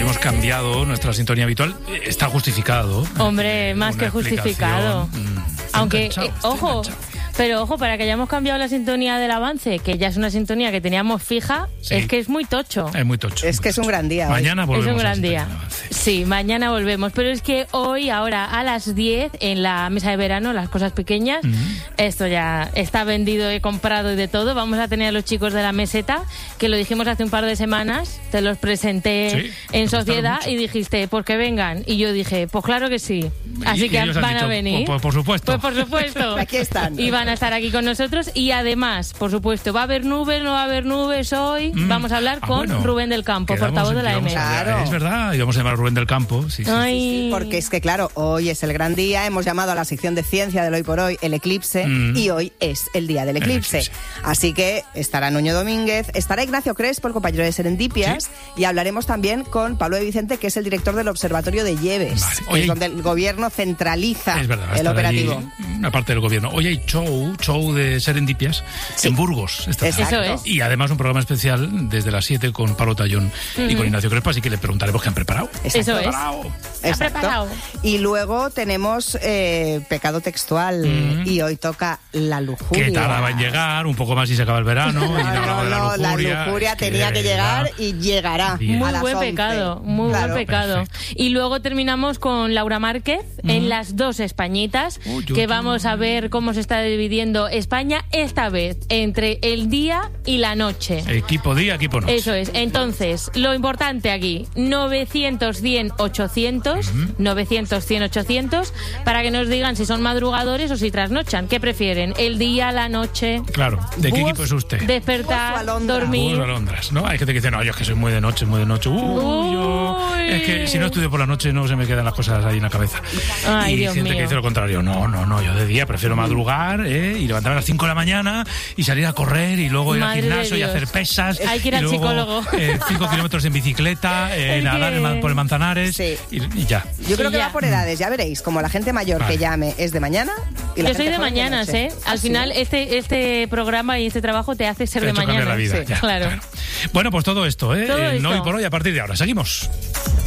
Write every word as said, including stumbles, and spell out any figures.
hemos cambiado nuestra sintonía habitual. Está justificado. Hombre, eh, más que justificado. Mm, Aunque, enganchado, eh, ojo, enganchado. pero ojo, para que hayamos cambiado la sintonía del avance, que ya es una sintonía que teníamos fija, Sí. es que es muy tocho. Es muy tocho. Es que es un gran día hoy. Mañana volvemos. Es un a la gran sintonía día. del avance. Sí, mañana volvemos. Pero es que hoy, ahora, a las diez, en la mesa de verano, las cosas pequeñas, Mm. esto ya está vendido, he comprado y de todo. Vamos a tener a los chicos de la meseta, que lo dijimos hace un par de semanas, te los presenté Sí, en me gustaron sociedad mucho. y dijiste, pues que vengan. Y yo dije, pues claro que sí. Así Y- y que ellos han van dicho, a venir. Pues, por supuesto. Pues por supuesto. Aquí están. Y van a estar aquí con nosotros. Y además, por supuesto, va a haber nubes, no va a haber nubes hoy. Mm. Vamos a hablar Ah, con bueno. Rubén del Campo, Quedamos portavoz en de la que M. vamos a- Claro. Es verdad, y vamos a llamar a Rubén del Campo. Sí, sí, Ay. sí. Porque es que, claro, hoy es el gran día, hemos llamado a la sección de ciencia del Hoy por Hoy el eclipse, Mm. y hoy es el día del El eclipse. eclipse. Así que estará Nuño Domínguez, estará Ignacio Crespo, el compañero de Serendipias, Sí. y hablaremos también con Pablo de Vicente, que es el director del Observatorio de Lleves, Vale. que Oye, es donde el gobierno centraliza Es verdad, va a el estar operativo. allí una parte del gobierno. Hoy hay show, show de Serendipias Sí. en Burgos. Esta tarde. Eso es. Y además un programa especial desde las siete con Pablo Tallón y con Ignacio Crespo, así que le preguntaremos qué han preparado. Exacto. Eso es. Preparado. Está preparado. Y luego tenemos eh, pecado textual, Mm. y hoy toca la lujuria. Que tarda en llegar, un poco más y se acaba el verano. y No, hablaba no, de no, la lujuria, lujuria es que tenía que de llegar verdad. y llegará. Bien. Muy a las buen once. pecado, muy Claro. buen pecado. Perfecto. Y luego terminamos con Laura Márquez en las dos Españitas, Uy, uy, que uy. vamos a ver cómo se está dividiendo España esta vez entre el día y la noche. Equipo día, equipo noche. Eso es. Entonces, lo importante aquí, novecientos, cien, ochocientos, novecientos, cien, ochocientos, para que nos digan si son madrugadores o si trasnochan. ¿Qué prefieren? ¿El día, la noche? Claro. ¿De qué Bus, equipo es usted? Despertar, Bus o alondra. dormir. Búhos o alondras, ¿no? Hay gente que dice, no, yo es que soy muy de noche, muy de noche. Uy, yo- Uy. Es que si no estudio por la noche no se me quedan las cosas ahí en la cabeza. Ay, y Dios gente mío. que dice lo contrario. No, no, no, yo de día prefiero madrugar ¿eh? y levantarme a las cinco de la mañana y salir a correr y luego ir Madre al de gimnasio y Dios. hacer pesas. Hay que ir y al luego, psicólogo. eh, cinco kilómetros en bicicleta, eh, Es nadar que- en Man- por el Manzanares Sí. y, y ya. Yo creo Y que ya. va por edades, ya veréis, como la gente mayor Vale. que llame es de mañana. Y la Yo soy gente de joven mañanas, noche. ¿eh? Al ¿Ah, sí? final, este, este programa y este trabajo te hace ser Te ha de hecho cambiar mañana. la vida, Sí, ya, claro. Bueno, pues todo esto, ¿eh? Todo En esto. Hoy por Hoy a partir de ahora. Seguimos.